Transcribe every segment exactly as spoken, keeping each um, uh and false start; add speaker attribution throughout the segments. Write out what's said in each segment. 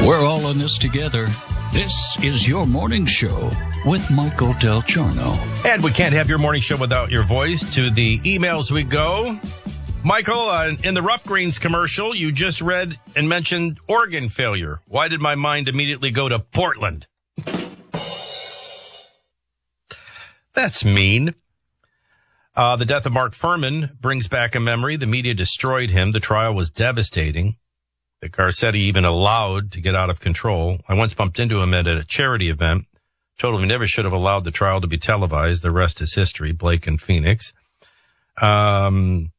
Speaker 1: We're all in this together. This is your morning show with Michael Del Giorno.
Speaker 2: And we can't have your morning show without your voice. To the emails we go. Michael, uh, in the Rough Greens commercial, you just read and mentioned organ failure. Why did my mind immediately go to Portland? That's mean. Uh, the death of Mark Furman brings back a memory. The media destroyed him. The trial was devastating. The Garcetti even allowed to get out of control. I once bumped into him at a charity event. Told him he never should have allowed the trial to be televised. The rest is history. Blake and Phoenix. Um,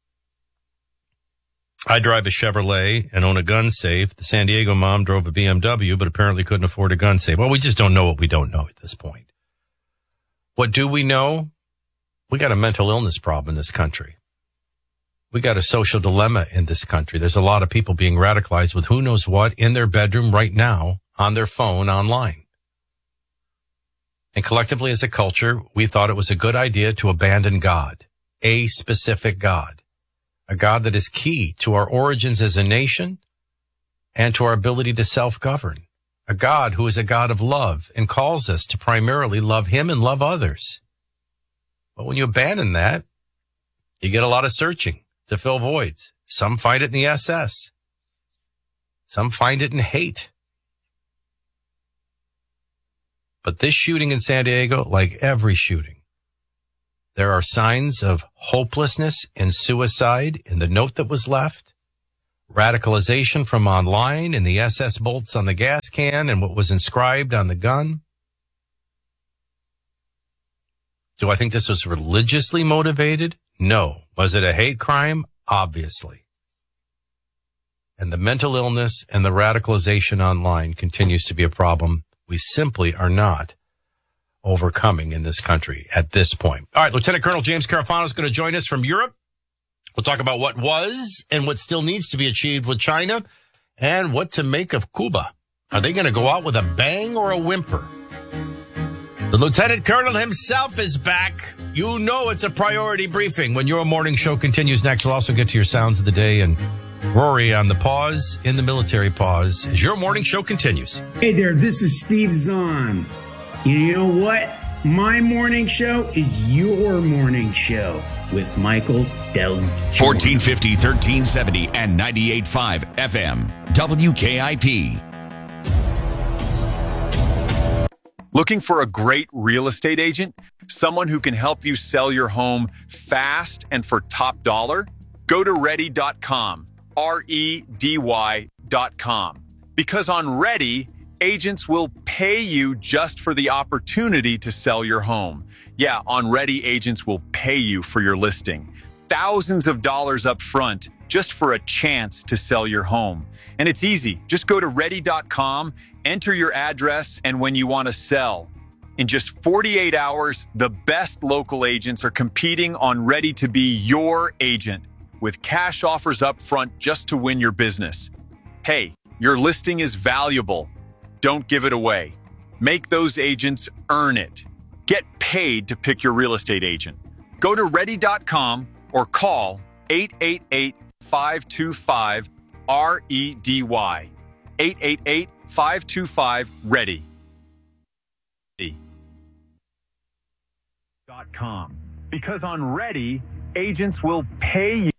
Speaker 2: I drive a Chevrolet and own a gun safe. The San Diego mom drove a B M W, but apparently couldn't afford a gun safe. Well, we just don't know what we don't know at this point. What do we know? We got a mental illness problem in this country. We got a social dilemma in this country. There's a lot of people being radicalized with who knows what in their bedroom right now, on their phone, online. And collectively as a culture, we thought it was a good idea to abandon God, a specific God, a God that is key to our origins as a nation and to our ability to self-govern, a God who is a God of love and calls us to primarily love him and love others. But when you abandon that, you get a lot of searching to fill voids. Some find it in the S S. Some find it in hate. But this shooting in San Diego, like every shooting, there are signs of hopelessness and suicide in the note that was left, radicalization from online and the S S bolts on the gas can and what was inscribed on the gun. Do I think this was religiously motivated? No. Was it a hate crime? Obviously. And the mental illness and the radicalization online continues to be a problem we simply are not overcoming in this country at this point. All right, Lieutenant Colonel James Carafano is going to join us from Europe. We'll talk about what was and what still needs to be achieved with China and what to make of Cuba. Are they going to go out with a bang or a whimper? The Lieutenant Colonel himself is back. You know it's a priority briefing. When your morning show continues next, we'll also get to your sounds of the day and Rory on the pause, in the military pause, as your morning show continues.
Speaker 3: Hey there, this is Steve Zahn. You know what? My morning show is your morning show with Michael Del Giorno.
Speaker 4: fourteen fifty, thirteen seventy, and ninety-eight point five F M. W K I P.
Speaker 5: Looking for a great real estate agent? Someone who can help you sell your home fast and for top dollar? Go to ready dot com, R E D Y dot com. Because on Ready, agents will pay you just for the opportunity to sell your home. Yeah, on Ready, agents will pay you for your listing. Thousands of dollars up front just for a chance to sell your home. And it's easy. Just go to ready dot com, enter your address, and when you want to sell. In just forty-eight hours, the best local agents are competing on Ready to be your agent with cash offers up front just to win your business. Hey, your listing is valuable. Don't give it away. Make those agents earn it. Get paid to pick your real estate agent. Go to ready dot com or call eight eight eight, five two five, R E D Y. eight eight eight, five two five, READY. Dot com. Because on Ready, agents will pay you.